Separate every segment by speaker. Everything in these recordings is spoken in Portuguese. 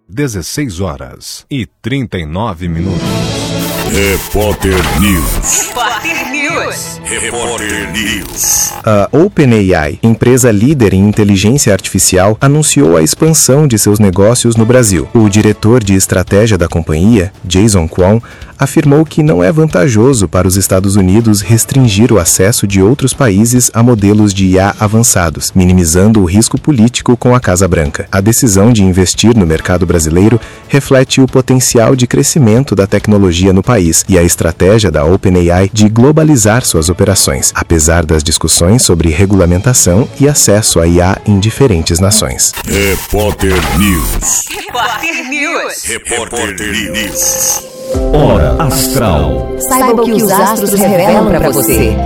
Speaker 1: 16h39.
Speaker 2: Repórter News.
Speaker 3: A OpenAI, empresa líder em inteligência artificial, anunciou a expansão de seus negócios no Brasil. O diretor de estratégia da companhia, Jason Kwon, afirmou que não é vantajoso para os Estados Unidos restringir o acesso de outros países a modelos de IA avançados, minimizando o risco político com a Casa Branca. A decisão de investir no mercado brasileiro reflete o potencial de crescimento da tecnologia no país e a estratégia da OpenAI de globalizar suas operações, apesar das discussões sobre regulamentação e acesso a IA em diferentes nações.
Speaker 2: Repórter News.
Speaker 4: Hora Astral.
Speaker 5: Saiba o que os astros revelam para você.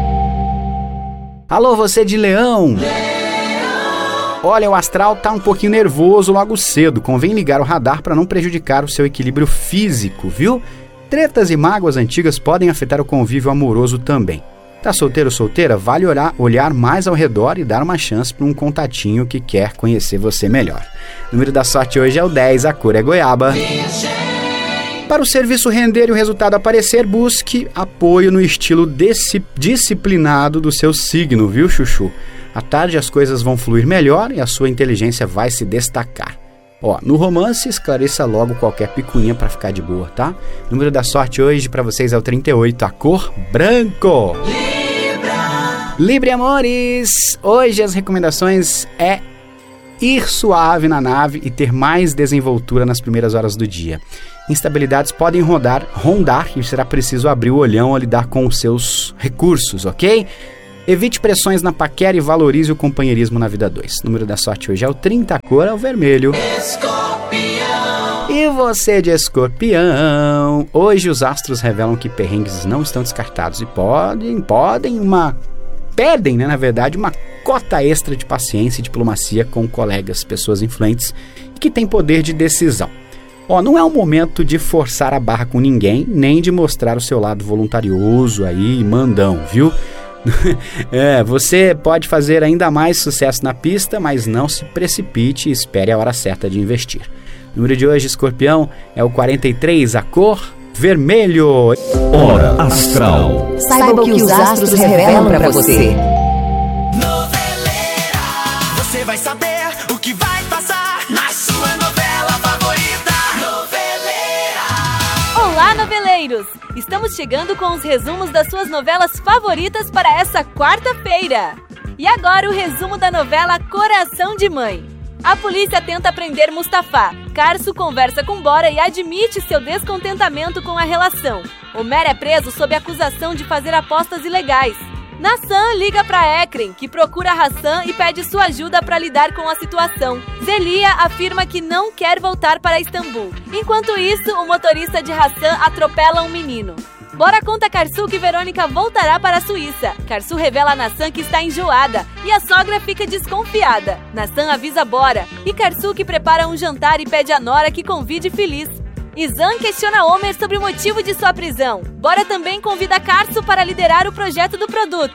Speaker 6: Alô, você de Leão! Olha, o astral tá um pouquinho nervoso logo cedo. Convém ligar o radar para não prejudicar o seu equilíbrio físico, viu? Tretas e mágoas antigas podem afetar o convívio amoroso também. Tá solteiro ou solteira? Vale olhar mais ao redor e dar uma chance para um contatinho que quer conhecer você melhor. O número da sorte hoje é o 10, a cor é goiaba. Para o serviço render e o resultado aparecer, busque apoio no estilo disciplinado do seu signo, viu, Chuchu? À tarde as coisas vão fluir melhor e a sua inteligência vai se destacar. No romance, esclareça logo qualquer picuinha para ficar de boa, tá? O número da sorte hoje para vocês é o 38, a cor branco. Libra amores! Hoje as recomendações é ir suave na nave e ter mais desenvoltura nas primeiras horas do dia. Instabilidades podem rondar e será preciso abrir o olhão a lidar com os seus recursos, ok? Evite pressões na paquera e valorize o companheirismo na vida 2. O número da sorte hoje é o 30, a cor é o vermelho. Escorpião! E você de Escorpião? Hoje os astros revelam que perrengues não estão descartados e pedem, na verdade, uma cota extra de paciência e diplomacia com colegas, pessoas influentes e que têm poder de decisão. Não é um momento de forçar a barra com ninguém, nem de mostrar o seu lado voluntarioso aí, mandão, viu? Você pode fazer ainda mais sucesso na pista, mas não se precipite e espere a hora certa de investir. O número de hoje, Escorpião, é o 43, a cor vermelho.
Speaker 4: Hora Astral.
Speaker 5: Saiba o que os astros revelam para você.
Speaker 7: Noveleira, você vai saber o que vai passar na sua novela favorita. Noveleira.
Speaker 8: Olá, noveleiros! Estamos chegando com os resumos das suas novelas favoritas para essa quarta-feira. E agora o resumo da novela Coração de Mãe. A polícia tenta prender Mustafa. Carso conversa com Bora e admite seu descontentamento com a relação. Homer é preso sob acusação de fazer apostas ilegais. Nassan liga para Ekren, que procura Hassan e pede sua ajuda para lidar com a situação. Zelia afirma que não quer voltar para Istambul. Enquanto isso, o motorista de Hassan atropela um menino. Bora conta a Karsu que Verônica voltará para a Suíça. Karsu revela a Nassan que está enjoada e a sogra fica desconfiada. Nassan avisa Bora e Karsu que prepara um jantar e pede a Nora que convide Feliz. Izan questiona Homer sobre o motivo de sua prisão. Bora também convida Karsu para liderar o projeto do produto.